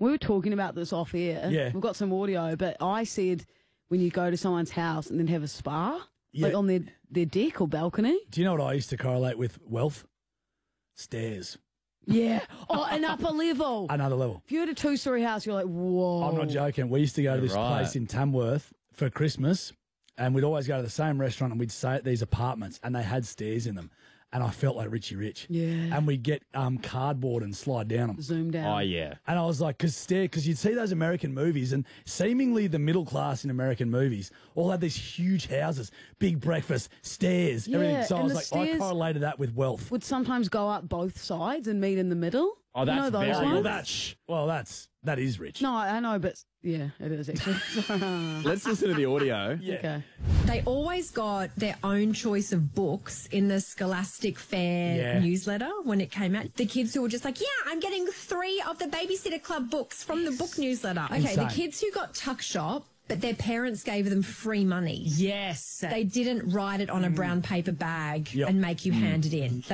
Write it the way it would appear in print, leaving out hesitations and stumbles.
We were talking about this off air. Yeah. We've got some audio, but I said when you go to someone's house and then have a spa, like on their deck or balcony. Do you know what I used to correlate with wealth? Stairs. Yeah. Oh, an upper level. Another level. If you had a 2-story house, you're like, whoa. I'm not joking. We used to go to this place in Tamworth for Christmas, and we'd always go to the same restaurant, and we'd stay at these apartments, and they had stairs in them. And I felt like Richie Rich. Yeah. And we'd get cardboard and slide down them. Zoom down. Oh, yeah. And I was like, because you'd see those American movies, and seemingly the middle class in American movies all had these huge houses, big breakfast, stairs, everything. So I was like, I correlated that with wealth. Would sometimes go up both sides and meet in the middle. Oh, that's those very ones? That is rich. No, I know, but yeah, it is actually. Let's listen to the audio. Yeah. Okay. They always got their own choice of books in the Scholastic Fair newsletter when it came out. The kids who were just like, yeah, I'm getting 3 of the Babysitter Club books from the book newsletter. Okay, Insane. the kids who got Tuck Shop, but their parents gave them free money. Yes. They didn't write it on a brown paper bag and make you hand it in.